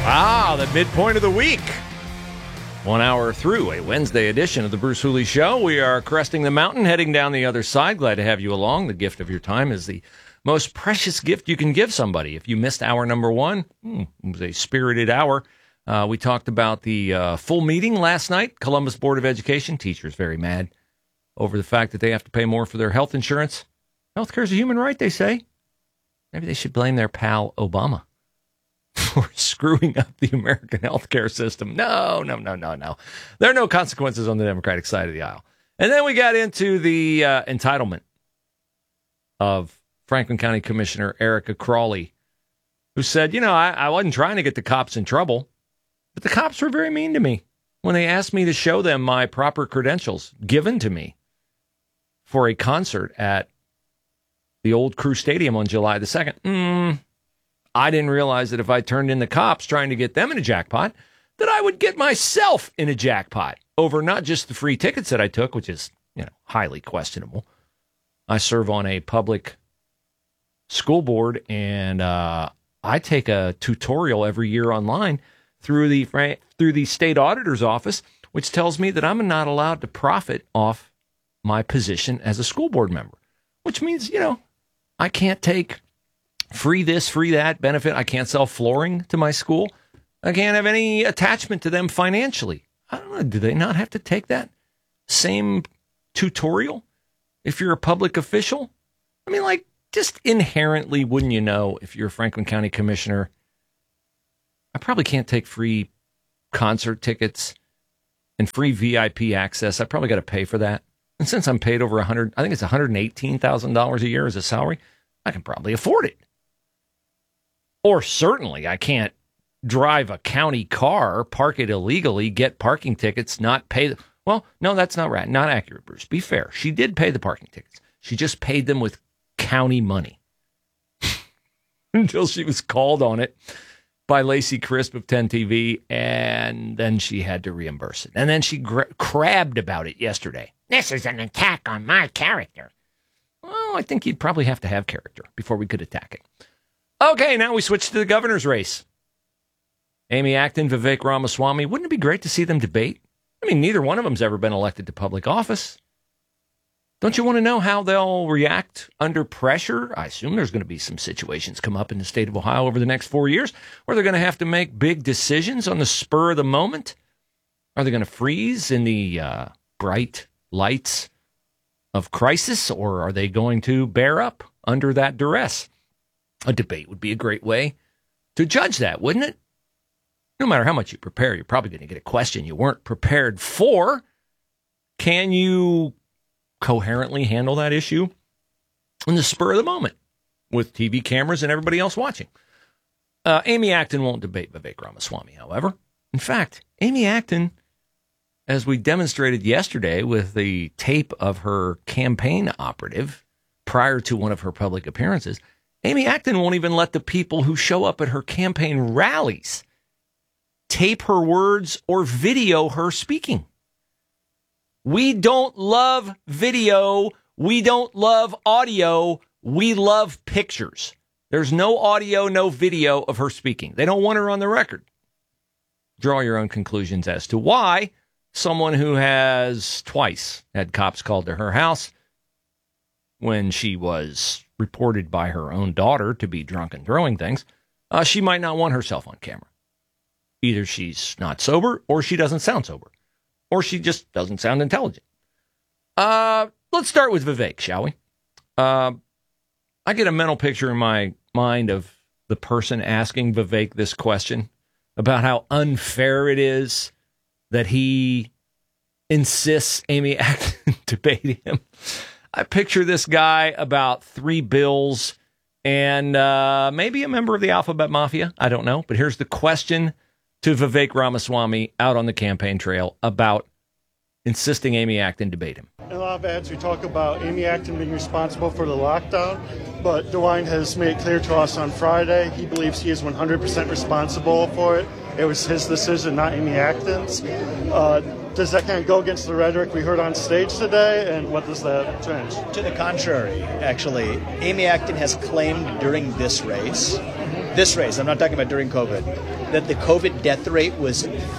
The midpoint of the week. 1 hour through a Wednesday edition of the Bruce Hooley Show. We are cresting the mountain, heading down the other side. Glad to have you along. The gift of your time is the most precious gift you can give somebody. If you missed hour number one, it was a spirited hour. We talked about the full meeting last night. Columbus Board of Education. Teachers very mad over the fact that they have to pay more for their health insurance. Healthcare is a human right, they say. Maybe they should blame their pal Obama for screwing up the American healthcare system. No. There are no consequences on the Democratic side of the aisle. And then we got into the entitlement of Franklin County Commissioner Erica Crawley, who said, I wasn't trying to get the cops in trouble, but the cops were very mean to me when they asked me to show them my proper credentials given to me for a concert at the old Crew Stadium on July the 2nd. I didn't realize that if I turned in the cops trying to get them in a jackpot, that I would get myself in a jackpot over not just the free tickets that I took, which is, highly questionable. I serve on a public school board, and I take a tutorial every year online through the state auditor's office, which tells me that I'm not allowed to profit off my position as a school board member, which means, I can't take free this, free that benefit. I can't sell flooring to my school. I can't have any attachment to them financially. I don't know. Do they not have to take that same tutorial if you're a public official? I mean, just inherently, wouldn't you know, if you're a Franklin County Commissioner, I probably can't take free concert tickets and free VIP access. I probably got to pay for that. And since I'm paid over I think it's $118,000 a year as a salary, I can probably afford it. Or certainly I can't drive a county car, park it illegally, get parking tickets, not pay. Well, no, that's not right. Not accurate, Bruce. Be fair. She did pay the parking tickets. She just paid them with county money until she was called on it by Lacey Crisp of 10 TV, and then she had to reimburse it. And then she crabbed about it yesterday. This is an attack on my character. Well, I think you'd probably have to have character before we could attack it. Okay, now we switch to the governor's race. Amy Acton, Vivek Ramaswamy. Wouldn't it be great to see them debate? I mean, neither one of them's ever been elected to public office. Don't you want to know how they'll react under pressure? I assume there's going to be some situations come up in the state of Ohio over the next 4 years where they're going to have to make big decisions on the spur of the moment. Are they going to freeze in the bright lights of crisis, or are they going to bear up under that duress? A debate would be a great way to judge that, wouldn't it? No matter how much you prepare, you're probably going to get a question you weren't prepared for. Can you coherently handle that issue in the spur of the moment with TV cameras and everybody else watching? Amy Acton won't debate Vivek Ramaswamy, however. In fact, Amy Acton, as we demonstrated yesterday with the tape of her campaign operative prior to one of her public appearances, Amy Acton won't even let the people who show up at her campaign rallies tape her words or video her speaking. We don't love video. We don't love audio. We love pictures. There's no audio, no video of her speaking. They don't want her on the record. Draw your own conclusions as to why someone who has twice had cops called to her house when she was reported by her own daughter to be drunk and throwing things, she might not want herself on camera. Either she's not sober, or she doesn't sound sober, or she just doesn't sound intelligent. Let's start with Vivek, shall we? I get a mental picture in my mind of the person asking Vivek this question about how unfair it is that he insists Amy Acton debate him. I picture this guy about 3 bills and maybe a member of the Alphabet Mafia. I don't know. But here's the question to Vivek Ramaswamy out on the campaign trail about insisting Amy Acton debate him. In a lot of ads, we talk about Amy Acton being responsible for the lockdown, but DeWine has made it clear to us on Friday he believes he is 100% responsible for it. It was his decision, not Amy Acton's. Does that kind of go against the rhetoric we heard on stage today, and what does that change? To the contrary, actually. Amy Acton has claimed during this race this race, I'm not talking about during COVID, that the COVID death rate was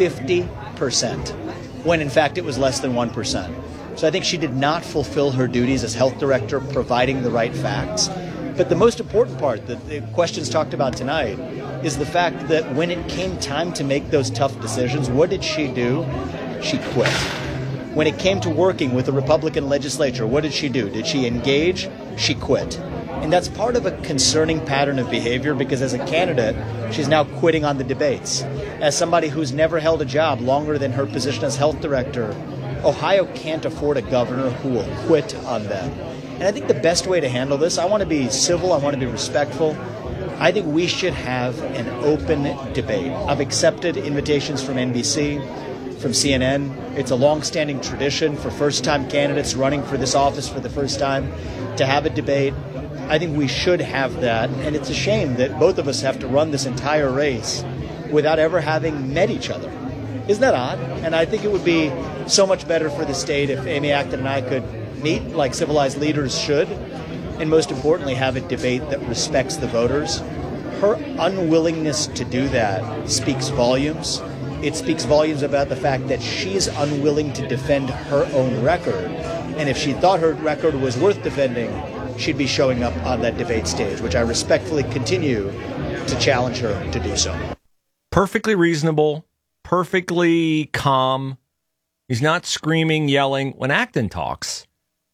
50%, when in fact it was less than 1%. So I think she did not fulfill her duties as health director, providing the right facts. But the most important part that the questions talked about tonight is the fact that when it came time to make those tough decisions, what did she do? She quit. When it came to working with the Republican legislature, what did she do? Did she engage? She quit. And that's part of a concerning pattern of behavior, because as a candidate, she's now quitting on the debates. As somebody who's never held a job longer than her position as health director, Ohio can't afford a governor who will quit on them. And I think the best way to handle this, I want to be civil, I want to be respectful. I think we should have an open debate. I've accepted invitations from NBC, from CNN. It's a long-standing tradition for first-time candidates running for this office for the first time to have a debate. I think we should have that, and it's a shame that both of us have to run this entire race without ever having met each other. Isn't that odd? And I think it would be so much better for the state if Amy Acton and I could meet like civilized leaders should, and most importantly, have a debate that respects the voters. Her unwillingness to do that speaks volumes. It speaks volumes about the fact that she's unwilling to defend her own record. And if she thought her record was worth defending, she'd be showing up on that debate stage, which I respectfully continue to challenge her to do so. Perfectly reasonable, perfectly calm. He's not screaming, yelling. When Acton talks,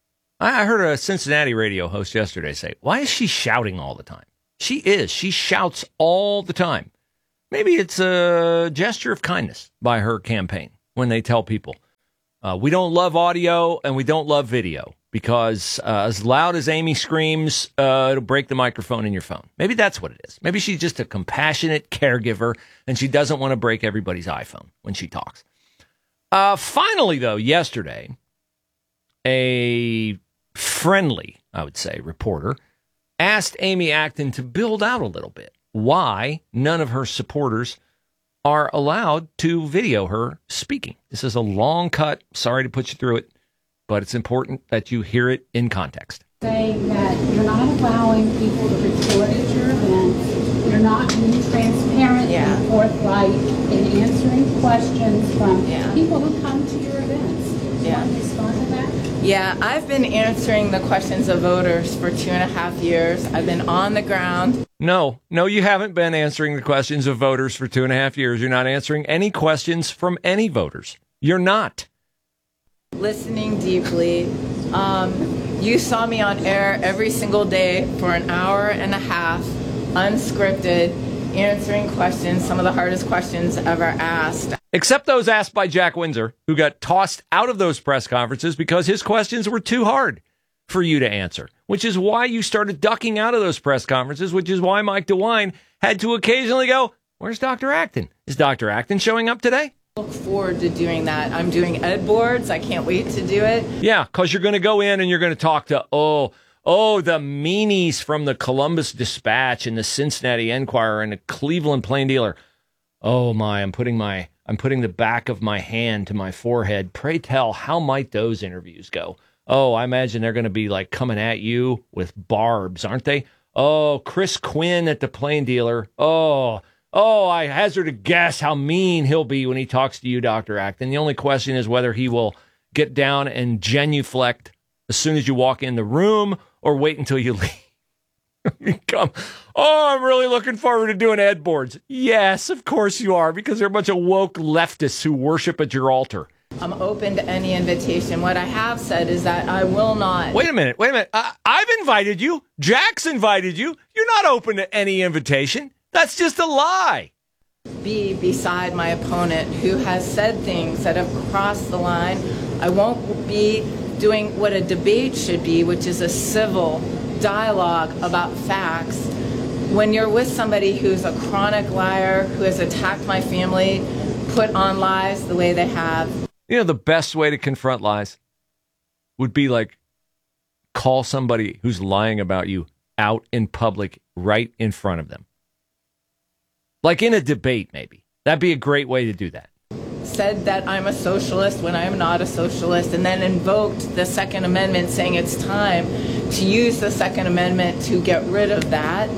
I heard a Cincinnati radio host yesterday say, why is she shouting all the time? She is. She shouts all the time. Maybe it's a gesture of kindness by her campaign when they tell people, we don't love audio and we don't love video because as loud as Amy screams, it'll break the microphone in your phone. Maybe that's what it is. Maybe she's just a compassionate caregiver and she doesn't want to break everybody's iPhone when she talks. Finally, though, yesterday, a friendly, I would say, reporter asked Amy Acton to build out a little bit why none of her supporters are allowed to video her speaking. This is a long cut. Sorry to put you through it, but it's important that you hear it in context. Saying that you're not allowing people to report at your events, you're not being transparent and forthright in answering questions from people who come to your events. Do you want to respond to that? Yeah, I've been answering the questions of voters for 2.5 years. I've been on the ground. No, you haven't been answering the questions of voters for 2.5 years. You're not answering any questions from any voters. You're not. Listening deeply. You saw me on air every single day for an hour and a half, unscripted, answering questions, some of the hardest questions ever asked. Except those asked by Jack Windsor, who got tossed out of those press conferences because his questions were too hard for you to answer, which is why you started ducking out of those press conferences, which is why Mike DeWine had to occasionally go, where's Dr. Acton? Is Dr. Acton showing up today? Look forward to doing that. I'm doing ed boards. I can't wait to do it. Yeah, because you're going to go in and you're going to talk to, the meanies from the Columbus Dispatch and the Cincinnati Enquirer and the Cleveland Plain Dealer. Oh my, I'm putting the back of my hand to my forehead. Pray tell, how might those interviews go? Oh, I imagine they're going to be like coming at you with barbs, aren't they? Oh, Chris Quinn at the Plain Dealer. Oh, I hazard a guess how mean he'll be when he talks to you, Dr. Acton. The only question is whether he will get down and genuflect as soon as you walk in the room or wait until you leave. I'm really looking forward to doing ed boards. Yes, of course you are, because they're a bunch of woke leftists who worship at your altar. I'm open to any invitation. What I have said is that I will not. Wait a minute. I've invited you. Jack's invited you. You're not open to any invitation. That's just a lie. Be beside my opponent who has said things that have crossed the line. I won't be doing what a debate should be, which is a civil dialogue about facts. When you're with somebody who's a chronic liar, who has attacked my family, put on lies the way they have. You know, the best way to confront lies would be like call somebody who's lying about you out in public right in front of them. Like in a debate, maybe. That'd be a great way to do that. Said that I'm a socialist when I'm not a socialist, and then invoked the Second Amendment, saying it's time to use the Second Amendment to get rid of that,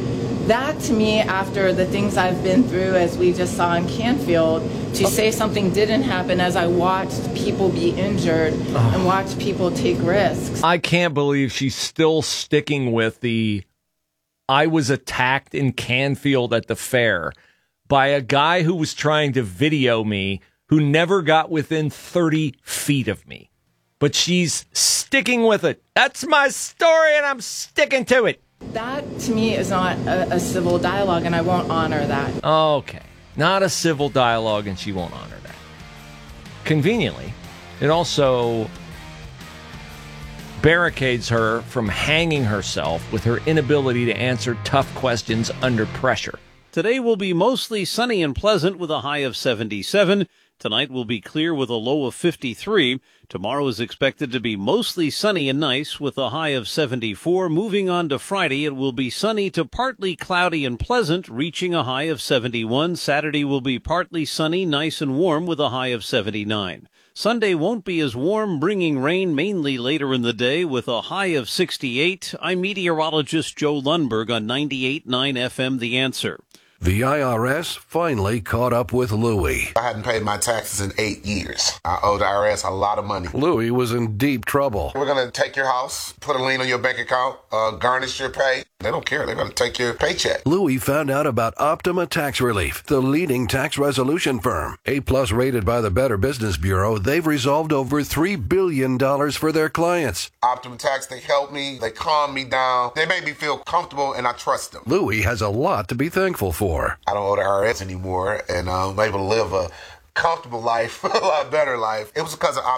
That, to me, after the things I've been through, as we just saw in Canfield, to say something didn't happen as I watched people be injured and watched people take risks. I can't believe she's still sticking with I was attacked in Canfield at the fair by a guy who was trying to video me who never got within 30 feet of me. But she's sticking with it. That's my story, and I'm sticking to it. That, to me, is not a civil dialogue, and I won't honor that. Okay. Not a civil dialogue, and she won't honor that. Conveniently, it also barricades her from hanging herself with her inability to answer tough questions under pressure. Today will be mostly sunny and pleasant with a high of 77. Tonight will be clear with a low of 53. Tomorrow is expected to be mostly sunny and nice with a high of 74. Moving on to Friday, it will be sunny to partly cloudy and pleasant, reaching a high of 71. Saturday will be partly sunny, nice and warm with a high of 79. Sunday won't be as warm, bringing rain mainly later in the day with a high of 68. I'm meteorologist Joe Lundberg on 98.9 FM The Answer. The IRS finally caught up with Louie. I hadn't paid my taxes in 8 years. I owe the IRS a lot of money. Louie was in deep trouble. We're going to take your house, put a lien on your bank account, garnish your pay. They don't care. They're going to take your paycheck. Louie found out about Optima Tax Relief, the leading tax resolution firm. A-plus rated by the Better Business Bureau, they've resolved over $3 billion for their clients. Optima Tax, they help me. They calm me down. They make me feel comfortable, and I trust them. Louie has a lot to be thankful for. I don't owe the IRS anymore, and I'm able to live a comfortable life, a lot better life. It was because of